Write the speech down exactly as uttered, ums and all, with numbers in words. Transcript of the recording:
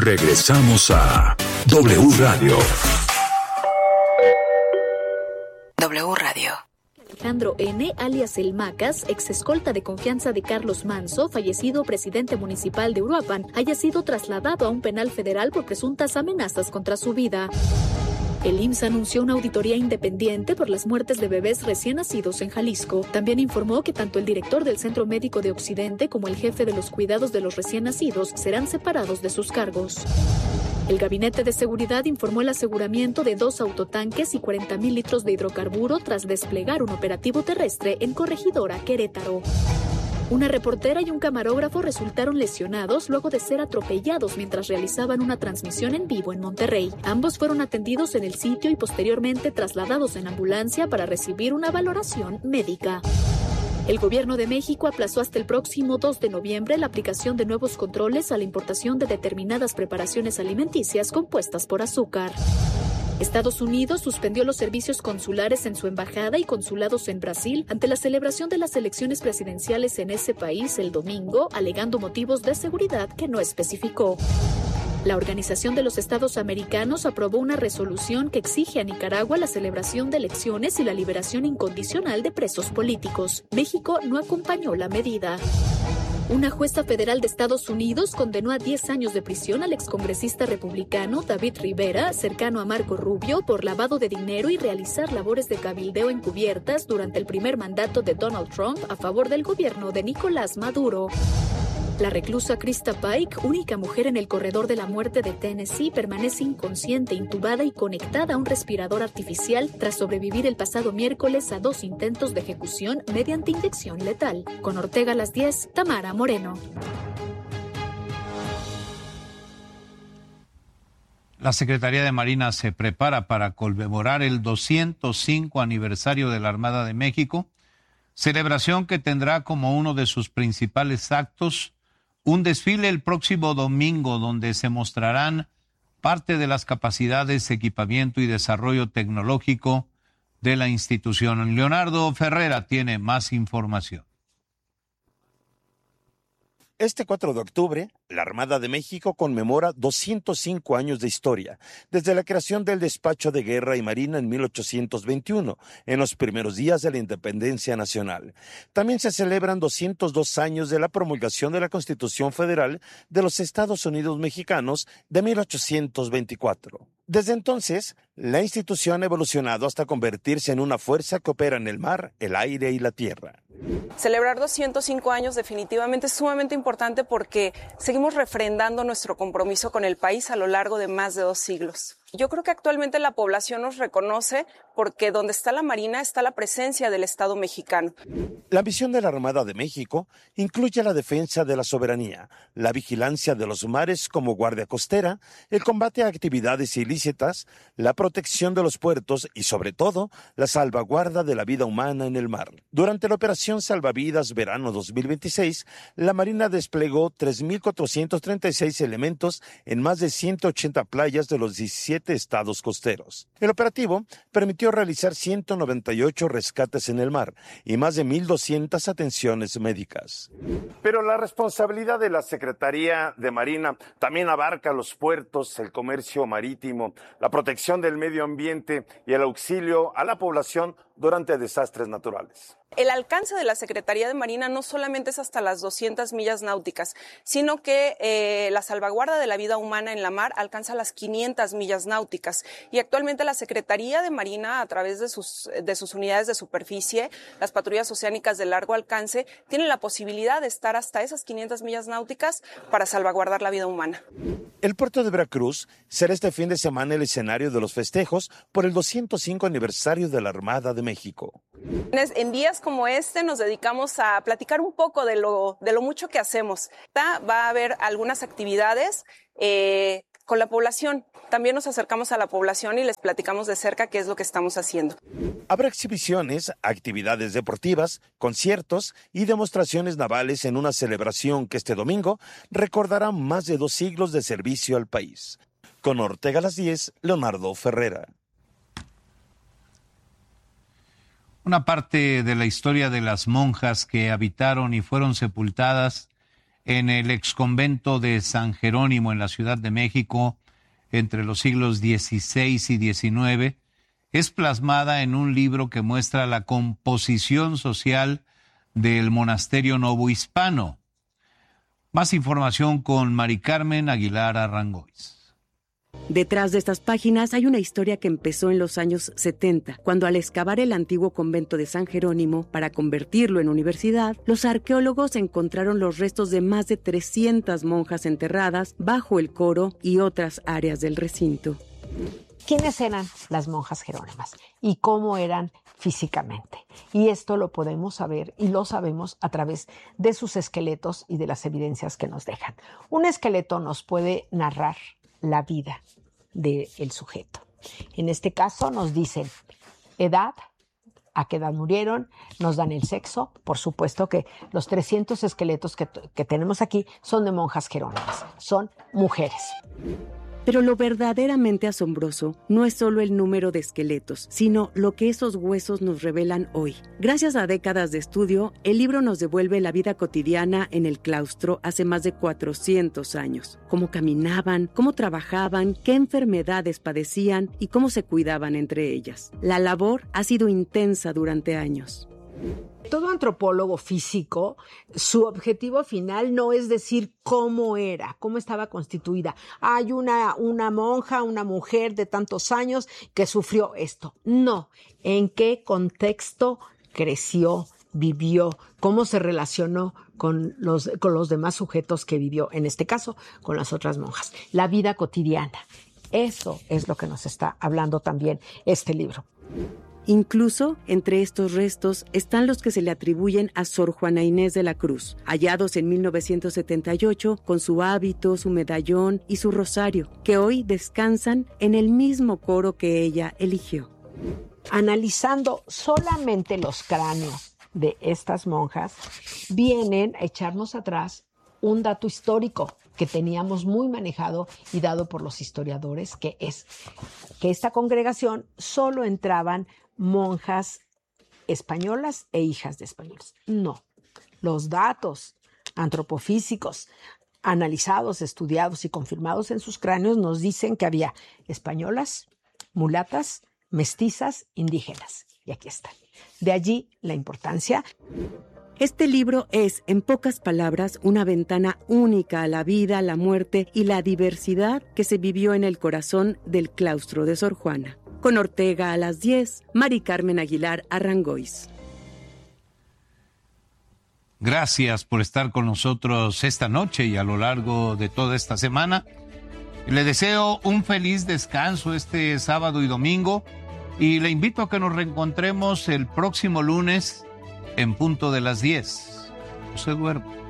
Regresamos a W Radio. W Radio. Alejandro N., alias El Macas, ex escolta de confianza de Carlos Manso, fallecido presidente municipal de Uruapan, haya sido trasladado a un penal federal por presuntas amenazas contra su vida. El I M S S anunció una auditoría independiente por las muertes de bebés recién nacidos en Jalisco. También informó que tanto el director del Centro Médico de Occidente como el jefe de los cuidados de los recién nacidos serán separados de sus cargos. El Gabinete de Seguridad informó el aseguramiento de dos autotanques y cuarenta mil litros de hidrocarburo tras desplegar un operativo terrestre en Corregidora, Querétaro. Una reportera y un camarógrafo resultaron lesionados luego de ser atropellados mientras realizaban una transmisión en vivo en Monterrey. Ambos fueron atendidos en el sitio y posteriormente trasladados en ambulancia para recibir una valoración médica. El Gobierno de México aplazó hasta el próximo dos de noviembre la aplicación de nuevos controles a la importación de determinadas preparaciones alimenticias compuestas por azúcar. Estados Unidos suspendió los servicios consulares en su embajada y consulados en Brasil ante la celebración de las elecciones presidenciales en ese país el domingo, alegando motivos de seguridad que no especificó. La Organización de los Estados Americanos aprobó una resolución que exige a Nicaragua la celebración de elecciones y la liberación incondicional de presos políticos. México no acompañó la medida. Una jueza federal de Estados Unidos condenó a diez años de prisión al excongresista republicano David Rivera, cercano a Marco Rubio, por lavado de dinero y realizar labores de cabildeo encubiertas durante el primer mandato de Donald Trump a favor del gobierno de Nicolás Maduro. La reclusa Krista Pike, única mujer en el corredor de la muerte de Tennessee, permanece inconsciente, intubada y conectada a un respirador artificial tras sobrevivir el pasado miércoles a dos intentos de ejecución mediante inyección letal. Con Ortega a las diez, Tamara Moreno. La Secretaría de Marina se prepara para conmemorar el doscientos cinco aniversario de la Armada de México, celebración que tendrá como uno de sus principales actos un desfile el próximo domingo donde se mostrarán parte de las capacidades, equipamiento y desarrollo tecnológico de la institución. Leonardo Ferrera tiene más información. Este cuatro de octubre, la Armada de México conmemora doscientos cinco años de historia, desde la creación del Despacho de Guerra y Marina en mil ochocientos veintiuno, en los primeros días de la independencia nacional. También se celebran doscientos dos años de la promulgación de la Constitución Federal de los Estados Unidos Mexicanos de mil ochocientos veinticuatro. Desde entonces, la institución ha evolucionado hasta convertirse en una fuerza que opera en el mar, el aire y la tierra. Celebrar doscientos cinco años definitivamente es sumamente importante porque seguimos refrendando nuestro compromiso con el país a lo largo de más de dos siglos. Yo creo que actualmente la población nos reconoce porque donde está la Marina está la presencia del Estado mexicano. La misión de la Armada de México incluye la defensa de la soberanía, la vigilancia de los mares como guardia costera, el combate a actividades ilícitas, la protección de los puertos y, sobre todo, la salvaguarda de la vida humana en el mar. Durante la Operación Salvavidas Verano dos mil veintiséis, la Marina desplegó tres mil cuatrocientos treinta y seis elementos en más de ciento ochenta playas de los diecisiete estados costeros. El operativo permitió realizar ciento noventa y ocho rescates en el mar y más de mil doscientas atenciones médicas. Pero la responsabilidad de la Secretaría de Marina también abarca los puertos, el comercio marítimo, la protección del medio ambiente y el auxilio a la población durante desastres naturales. El alcance de la Secretaría de Marina no solamente es hasta las doscientas millas náuticas, sino que eh, la salvaguarda de la vida humana en la mar alcanza las quinientas millas náuticas. Y actualmente la Secretaría de Marina, a través de sus, de sus unidades de superficie, las patrullas oceánicas de largo alcance, tiene la posibilidad de estar hasta esas quinientas millas náuticas para salvaguardar la vida humana. El puerto de Veracruz será este fin de semana el escenario de los festejos por el doscientos cinco aniversario de la Armada de México. En días como este nos dedicamos a platicar un poco de lo, de lo mucho que hacemos. Va a haber algunas actividades eh, con la población. También nos acercamos a la población y les platicamos de cerca qué es lo que estamos haciendo. Habrá exhibiciones, actividades deportivas, conciertos y demostraciones navales en una celebración que este domingo recordará más de dos siglos de servicio al país. Con Ortega a las diez, Leonardo Ferrera. Una parte de la historia de las monjas que habitaron y fueron sepultadas en el exconvento de San Jerónimo en la Ciudad de México entre los siglos dieciséis y diecinueve, es plasmada en un libro que muestra la composición social del monasterio novohispano. Más información con Mari Carmen Aguilar Arrangois. Detrás de estas páginas hay una historia que empezó en los años setenta, cuando al excavar el antiguo convento de San Jerónimo para convertirlo en universidad, los arqueólogos encontraron los restos de más de trescientas monjas enterradas bajo el coro y otras áreas del recinto. ¿Quiénes eran las monjas jerónimas y cómo eran físicamente? Y esto lo podemos saber y lo sabemos a través de sus esqueletos y de las evidencias que nos dejan. Un esqueleto nos puede narrar la vida del sujeto. En este caso nos dicen edad, a qué edad murieron, nos dan el sexo. Por supuesto que los trescientos esqueletos que, que tenemos aquí son de monjas jerónimas, son mujeres. Pero lo verdaderamente asombroso no es solo el número de esqueletos, sino lo que esos huesos nos revelan hoy. Gracias a décadas de estudio, el libro nos devuelve la vida cotidiana en el claustro hace más de cuatrocientos años. Cómo caminaban, cómo trabajaban, qué enfermedades padecían y cómo se cuidaban entre ellas. La labor ha sido intensa durante años. Todo antropólogo físico, su objetivo final no es decir cómo era, cómo estaba constituida. Hay una, una monja, una mujer de tantos años que sufrió esto. No, en qué contexto creció, vivió, cómo se relacionó con los, con los demás sujetos que vivió, en este caso, con las otras monjas. La vida cotidiana. Eso es lo que nos está hablando también este libro. Incluso entre estos restos están los que se le atribuyen a Sor Juana Inés de la Cruz, hallados en mil novecientos setenta y ocho con su hábito, su medallón y su rosario, que hoy descansan en el mismo coro que ella eligió. Analizando solamente los cráneos de estas monjas, vienen a echarnos atrás un dato histórico que teníamos muy manejado y dado por los historiadores, que es que esta congregación solo entraban monjas españolas e hijas de españoles. No, los datos antropofísicos analizados, estudiados y confirmados en sus cráneos nos dicen que había españolas, mulatas, mestizas, indígenas. Y aquí están. De allí la importancia. Este libro es, en pocas palabras, una ventana única a la vida, la muerte y la diversidad que se vivió en el corazón del claustro de Sor Juana. Con Ortega a las diez, Mari Carmen Aguilar Arrangois. Gracias por estar con nosotros esta noche y a lo largo de toda esta semana. Le deseo un feliz descanso este sábado y domingo y le invito a que nos reencontremos el próximo lunes en punto de las diez. No se duerma.